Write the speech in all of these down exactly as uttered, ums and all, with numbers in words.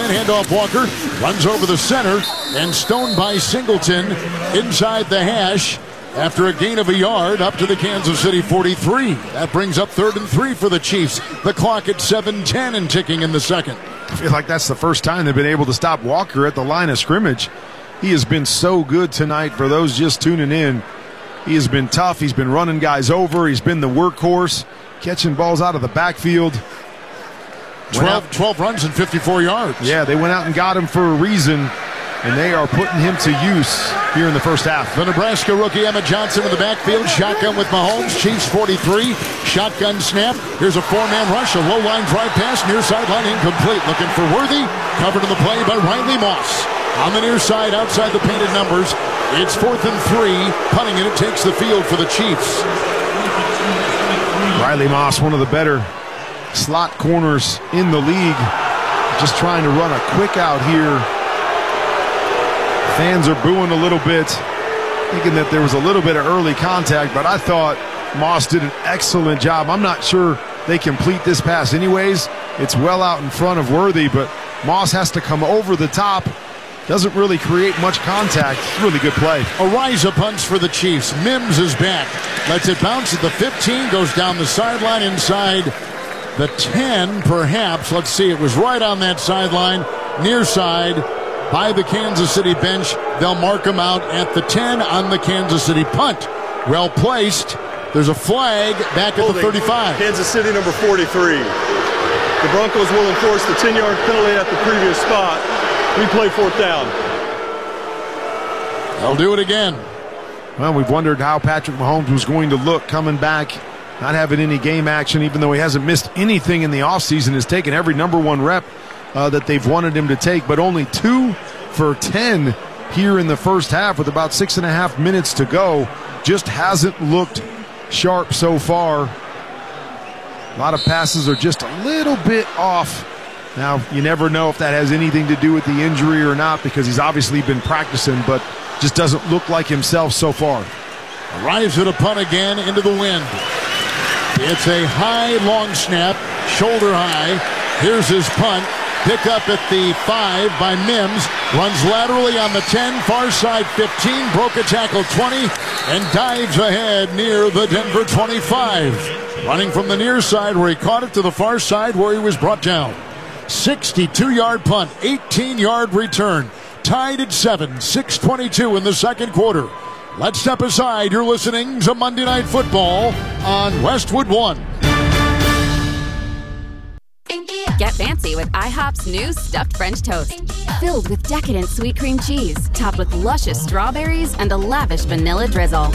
again. Handoff Walker. Runs over the center. And stoned by Singleton inside the hash. After a gain of a yard, up to the Kansas City forty-three. That brings up third and three for the Chiefs. The clock at seven ten and ticking in the second. I feel like that's the first time they've been able to stop Walker at the line of scrimmage. He has been so good tonight for those just tuning in. He has been tough. He's been running guys over. He's been the workhorse, catching balls out of the backfield. twelve, twelve runs and fifty-four yards. Yeah, they went out and got him for a reason. And they are putting him to use here in the first half. The Nebraska rookie Emmett Johnson in the backfield. Shotgun with Mahomes. Chiefs forty-three. Shotgun snap. Here's a four-man rush. A low-line drive pass. Near sideline incomplete. Looking for Worthy. Covered in the play by Riley Moss. On the near side, outside the painted numbers. It's fourth and three. Punting it. It takes the field for the Chiefs. Riley Moss, one of the better slot corners in the league. Just trying to run a quick out here. Fans are booing a little bit, thinking that there was a little bit of early contact, but I thought Moss did an excellent job. I'm not sure they complete this pass anyways. It's well out in front of Worthy, but Moss has to come over the top. Doesn't really create much contact. Really good play. Ariza punts for the Chiefs. Mims is back. Lets it bounce at the fifteen, goes down the sideline inside the ten, perhaps. Let's see, it was right on that sideline, near side. By the Kansas City bench. They'll mark him out at the ten on the Kansas City punt. Well placed. There's a flag back at Holding. the thirty-five. Kansas City number forty-three. The Broncos will enforce the ten-yard penalty at the previous spot. Replay fourth down. They'll do it again. Well, we've wondered how Patrick Mahomes was going to look coming back, not having any game action, even though he hasn't missed anything in the offseason, has taken every number one rep Uh, that they've wanted him to take, but only two for ten here in the first half with about six and a half minutes to go. Just hasn't looked sharp so far. A lot of passes are just a little bit off. Now, you never know if that has anything to do with the injury or not, because he's obviously been practicing, but just doesn't look like himself so far. Arrives at a punt again into the wind. It's a high, long snap, shoulder high. Here's his punt. Pick up at the five by Mims. Runs laterally on the ten, far side fifteen, broke a tackle twenty, and dives ahead near the Denver twenty-five. Running from the near side where he caught it to the far side where he was brought down. sixty-two-yard punt, eighteen-yard return. Tied at seven, six twenty-two in the second quarter. Let's step aside. You're listening to Monday Night Football on Westwood One. Get fancy with IHOP's new stuffed French toast. Filled with decadent sweet cream cheese, topped with luscious strawberries and a lavish vanilla drizzle.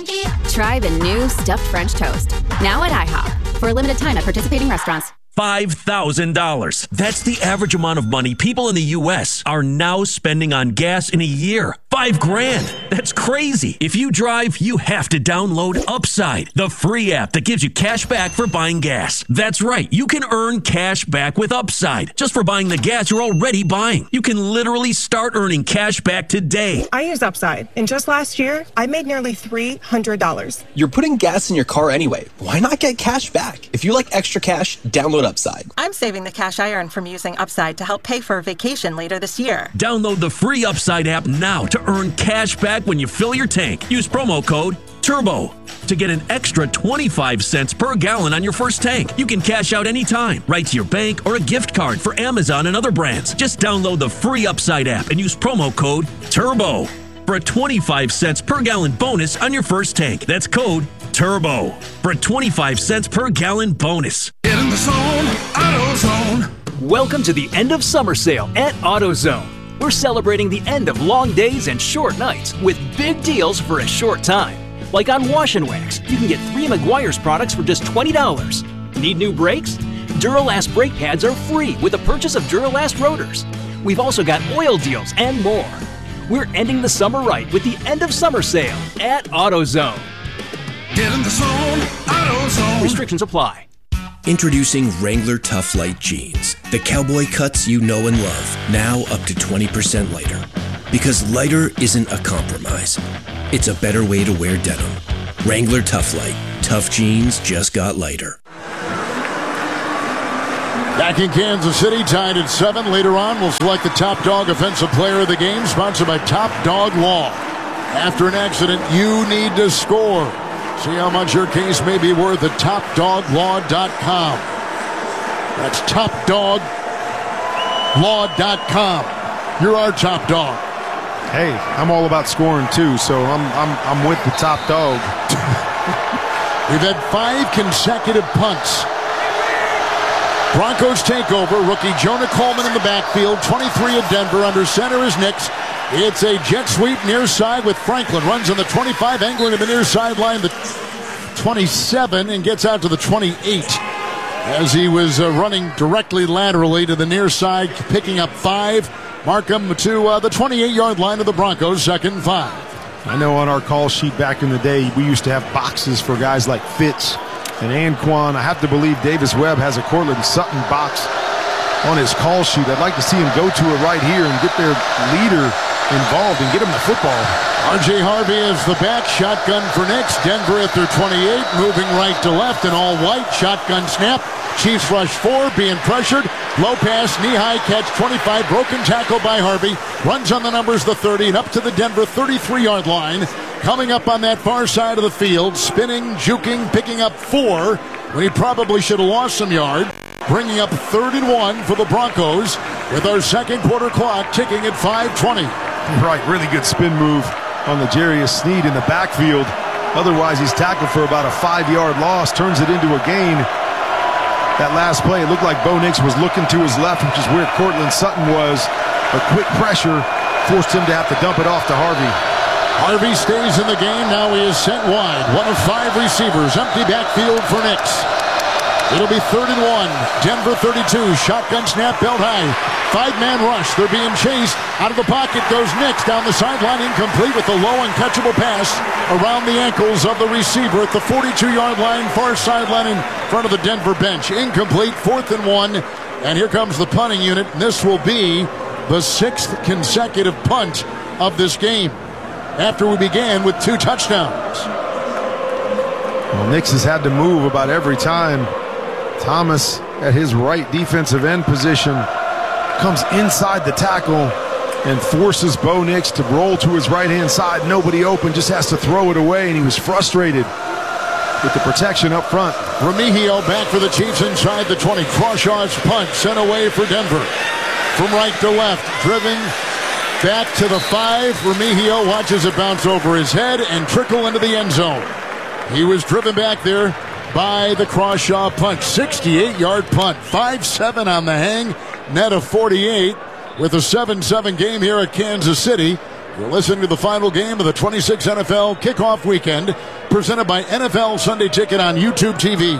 Try the new stuffed French toast. Now at IHOP. For a limited time at participating restaurants. five thousand dollars. That's the average amount of money people in the U S are now spending on gas in a year. Five grand. That's crazy. If you drive, you have to download Upside, the free app that gives you cash back for buying gas. That's right. You can earn cash back with Upside just for buying the gas you're already buying. You can literally start earning cash back today. I use Upside, and just last year, I made nearly three hundred dollars. You're putting gas in your car anyway. Why not get cash back? If you like extra cash, download Upside. I'm saving the cash I earn from using Upside to help pay for a vacation later this year. Download the free Upside app now to earn cash back when you fill your tank. Use promo code TURBO to get an extra twenty-five cents per gallon on your first tank. You can cash out anytime, right to your bank or a gift card for Amazon and other brands. Just download the free Upside app and use promo code TURBO for a twenty-five cents per gallon bonus on your first tank. That's code TURBO for a twenty-five cents per gallon bonus. Get in the zone, AutoZone. Welcome to the end of summer sale at AutoZone. We're celebrating the end of long days and short nights with big deals for a short time. Like on Wash and Wax, you can get three Meguiar's products for just twenty dollars. Need new brakes? Duralast brake pads are free with the purchase of Duralast rotors. We've also got oil deals and more. We're ending the summer right with the end of summer sale at AutoZone. Get in the zone, AutoZone. Restrictions apply. Introducing Wrangler Tough Light Jeans. The cowboy cuts you know and love, now up to twenty percent lighter. Because lighter isn't a compromise. It's a better way to wear denim. Wrangler Tough Light. Tough jeans just got lighter. Back in Kansas City, tied at seven. Later on, we'll select the top dog offensive player of the game, sponsored by Top Dog Law. After an accident, you need to score. See how much your case may be worth at top dog law dot com. That's top dog law dot com. You're our top dog. Hey, I'm all about scoring too, so I'm I'm I'm with the top dog. We've had five consecutive punts. Broncos take over. Rookie Jonah Coleman in the backfield. twenty-three at Denver. Under center is Nix. It's a jet sweep near side with Franklin. Runs on the twenty-five, angling to the near sideline, the twenty-seven, and gets out to the twenty-eight. As he was uh, running directly laterally to the near side, picking up five. Markham to uh, the twenty-eight-yard line of the Broncos, second five. I know on our call sheet back in the day, we used to have boxes for guys like Fitz and Anquan. I have to believe Davis Webb has a Cortland Sutton box on his call sheet. I'd like to see him go to it right here and get their leader involved and get him the football. R J Harvey is the back. Shotgun for Nix. Denver at their twenty-eight, moving right to left in all white. Shotgun snap. Chiefs rush four, being pressured. Low pass, knee-high catch, twenty-five. Broken tackle by Harvey. Runs on the numbers, the thirty, and up to the Denver thirty-three-yard line. Coming up on that far side of the field, spinning, juking, picking up four when he probably should have lost some yard. Bringing up third and one for the Broncos with our second quarter clock ticking at five twenty. Right, really good spin move on the Jarius Sneed in the backfield. Otherwise, he's tackled for about a five-yard loss, turns it into a gain. That last play, it looked like Bo Nix was looking to his left, which is where Cortland Sutton was. A quick pressure forced him to have to dump it off to Harvey. Harvey stays in the game. Now he is sent wide. One of five receivers. Empty backfield for Nix. It'll be third and one. Denver thirty-two. Shotgun snap, belt high. Five-man rush. They're being chased. Out of the pocket goes Nix. Down the sideline, incomplete with a low and catchable pass around the ankles of the receiver at the forty-two-yard line, far sideline in front of the Denver bench. Incomplete, fourth and one. And here comes the punting unit. And this will be the sixth consecutive punt of this game, after we began with two touchdowns. Well, Nix has had to move about every time. Thomas at his right defensive end position comes inside the tackle and forces Bo Nix to roll to his right-hand side. Nobody open, just has to throw it away, and he was frustrated with the protection up front. Remigio back for the Chiefs inside the twenty. Crawshaw's punt sent away for Denver. From right to left, driven back to the five. Remigio watches it bounce over his head and trickle into the end zone. He was driven back there by the Crawshaw punt. sixty-eight-yard punt. five seven on the hang. Net of forty-eight with a seven seven game here at Kansas City. You're listening to the final game of the twenty-six N F L kickoff weekend, presented by N F L Sunday Ticket on YouTube T V.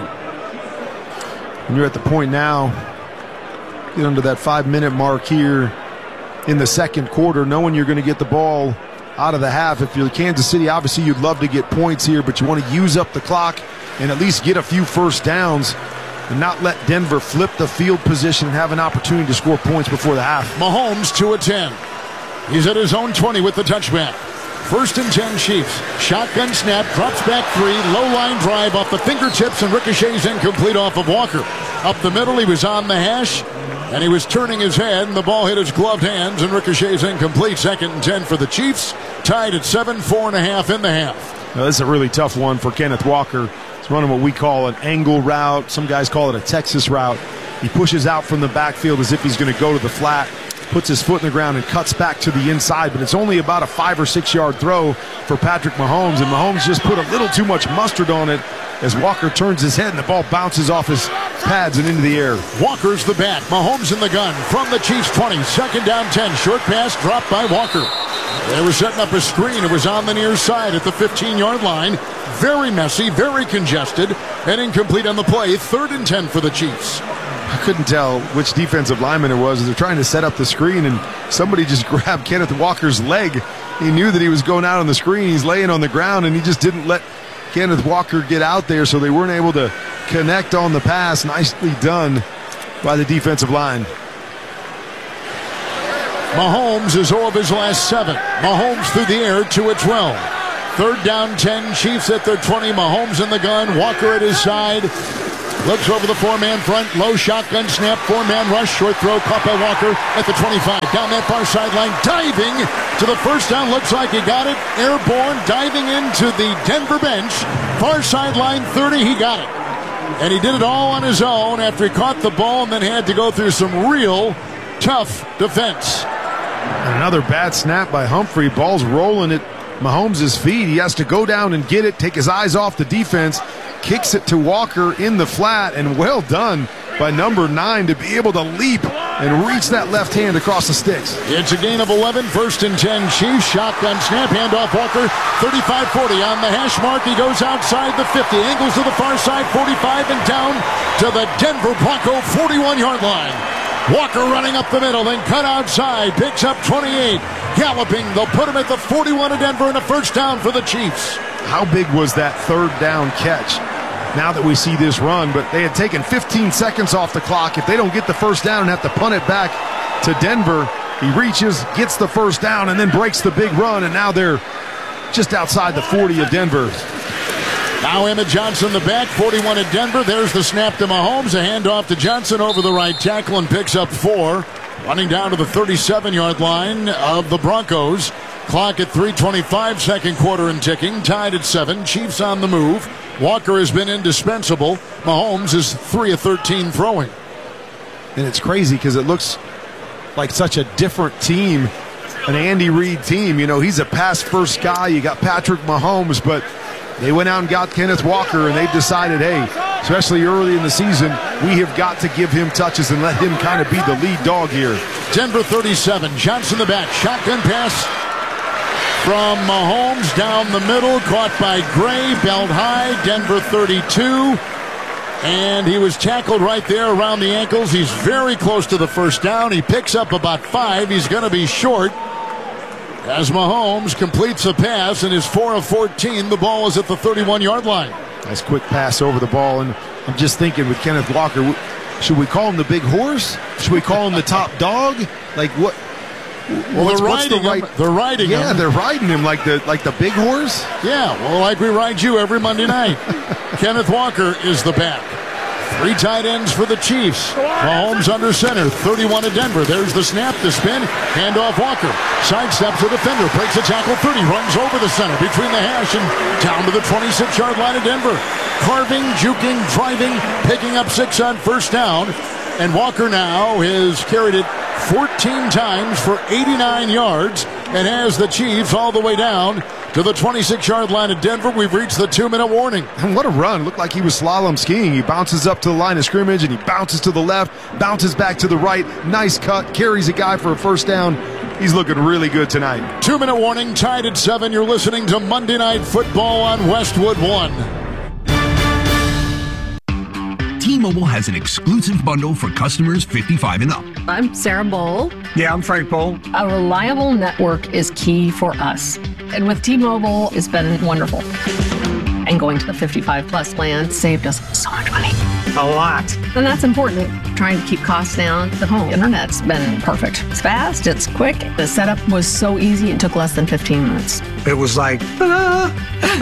And you're at the point now, get under that five-minute mark here in the second quarter, knowing you're going to get the ball out of the half. If you're Kansas City, obviously you'd love to get points here, but you want to use up the clock and at least get a few first downs and not let Denver flip the field position and have an opportunity to score points before the half. Mahomes two of ten. He's at his own twenty with the touchback. First and ten Chiefs. Shotgun snap, drops back three, low line drive off the fingertips and ricochets incomplete off of Walker. Up the middle, he was on the hash, and he was turning his head, and the ball hit his gloved hands and ricochets incomplete. Second and ten for the Chiefs, tied at seven, four and a half in the half. Now, this is a really tough one for Kenneth Walker. He's running what we call an angle route. Some guys call it a Texas route. He pushes out from the backfield as if he's going to go to the flat, puts his foot in the ground and cuts back to the inside, but it's only about a five or six yard throw for Patrick Mahomes, and Mahomes just put a little too much mustard on it as Walker turns his head and the ball bounces off his pads and into the air. Walker's the back. Mahomes in the gun from the Chiefs twenty. Second down ten. Short pass dropped by Walker. They were setting up a screen. It was on the near side at the fifteen-yard line. Very messy, very congested, and incomplete on the play. Third and ten for the Chiefs. I couldn't tell which defensive lineman it was as they're trying to set up the screen, and somebody just grabbed Kenneth Walker's leg. He knew that he was going out on the screen. He's laying on the ground, and he just didn't let Kenneth Walker get out there, so they weren't able to connect on the pass. Nicely done by the defensive line. Mahomes is zero of his last seven. Mahomes through the air, two at twelve. Third down ten, Chiefs at their twenty. Mahomes in the gun, Walker at his side. Looks over the four-man front, low shotgun snap, four-man rush, short throw, caught by Walker at the twenty-five. Down that far sideline, diving to the first down. Looks like he got it. Airborne, diving into the Denver bench. Far sideline, thirty, he got it. And he did it all on his own after he caught the ball and then had to go through some real tough defense. And another bad snap by Humphrey. Ball's rolling at Mahomes' feet. He has to go down and get it, take his eyes off the defense, kicks it to Walker in the flat, and well done by number nine to be able to leap and reach that left hand across the sticks. It's a gain of eleven, first and ten Chiefs. Shotgun snap, handoff Walker, thirty-five forty on the hash mark. He goes outside the fifty, angles to the far side, forty-five, and down to the Denver Bronco forty-one-yard line. Walker running up the middle, then cut outside, picks up twenty-eight, galloping. They'll put him at the forty-one of Denver and a first down for the Chiefs. How big was that third down catch? Now that we see this run, but they had taken fifteen seconds off the clock. If they don't get the first down and have to punt it back to Denver, he reaches, gets the first down, and then breaks the big run, and now they're just outside the forty of Denver. Now Emmett Johnson, the back, forty-one at Denver. There's the snap to Mahomes, a handoff to Johnson over the right tackle and picks up four. Running down to the thirty-seven-yard line of the Broncos. Clock at three twenty-five, second quarter and ticking. Tied at seven. Chiefs on the move. Walker has been indispensable. Mahomes is three of thirteen throwing. And it's crazy because it looks like such a different team, an Andy Reid team. You know, he's a pass-first guy. You got Patrick Mahomes, but they went out and got Kenneth Walker, and they've decided, hey, especially early in the season, we have got to give him touches and let him kind of be the lead dog here. Denver thirty-seven. Johnson the back. Shotgun pass from Mahomes down the middle, caught by Gray, belt high, Denver thirty-two, and he was tackled right there around the ankles. He's very close to the first down. He picks up about five. He's going to be short as Mahomes completes a pass and is four of fourteen. The ball is at the thirty-one-yard line. Nice quick pass over the ball, and I'm just thinking with Kenneth Walker, should we call him the big horse? Should we call him the top dog? Like what? Well, what's, they're what's riding the right, him. They're riding yeah, him. Yeah, they're riding him like the like the big horse. Yeah, well, like we ride you every Monday night. Kenneth Walker is the back. Three tight ends for the Chiefs. Mahomes under center, thirty-one of Denver. There's the snap, the spin, handoff Walker. Sidesteps the defender, breaks a tackle, thirty, runs over the center between the hash and down to the twenty-six-yard line of Denver. Carving, juking, driving, picking up six on first down. And Walker now has carried it fourteen times for eighty-nine yards and has the Chiefs all the way down to the twenty-six-yard line of Denver. We've reached the two-minute warning. And what a run. Looked like he was slalom skiing. He bounces up to the line of scrimmage, and he bounces to the left, bounces back to the right. Nice cut, carries a guy for a first down. He's looking really good tonight. Two-minute warning, tied at seven. You're listening to Monday Night Football on Westwood One. T-Mobile has an exclusive bundle for customers fifty-five and up. I'm Sarah Bowl. Yeah, I'm Frank Bowl. A reliable network is key for us. And with T-Mobile, it's been wonderful. And going to the fifty-five plus plan saved us so much money. A lot. And that's important. Trying to keep costs down. The home internet's been perfect. It's fast, it's quick. The setup was so easy, it took less than fifteen minutes. It was like, ah.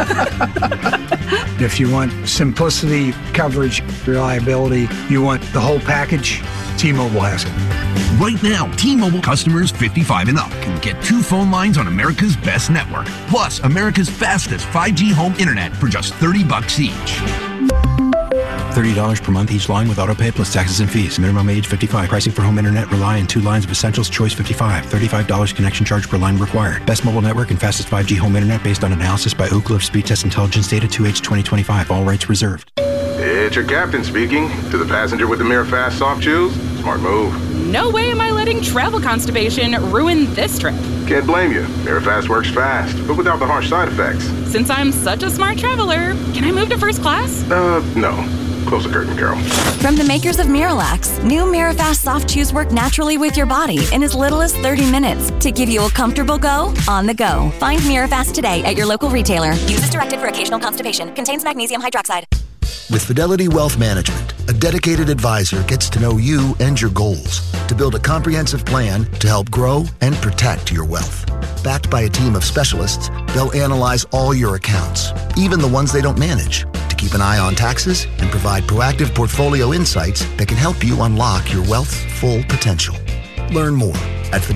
If you want simplicity, coverage, reliability, you want the whole package, T-Mobile has it. Right now, T-Mobile customers fifty-five and up can get two phone lines on America's best network, plus America's fastest five G home internet for just thirty bucks each. thirty dollars per month each line with autopay plus taxes and fees. Minimum age fifty-five. Pricing for home internet rely on two lines of Essentials Choice fifty-five. thirty-five dollars connection charge per line required. Best mobile network and fastest five G home internet based on analysis by Ookla of Speed Test Intelligence data two H twenty twenty-five. All rights reserved. It's your captain speaking. To the passenger with the Mirror Fast soft chews, smart move. No way am I letting travel constipation ruin this trip. Can't blame you. Mirror Fast works fast, but without the harsh side effects. Since I'm such a smart traveler, can I move to first class? Uh, no. Close the curtain, Carol. From the makers of Miralax, new Mirafast soft chews work naturally with your body in as little as thirty minutes to give you a comfortable go on the go. Find Mirafast today at your local retailer. Use as directed for occasional constipation. Contains magnesium hydroxide. With Fidelity Wealth Management, a dedicated advisor gets to know you and your goals to build a comprehensive plan to help grow and protect your wealth. Backed by a team of specialists, they'll analyze all your accounts, even the ones they don't manage, to keep an eye on taxes, and provide proactive portfolio insights that can help you unlock your wealth's full potential. Learn more at fidelity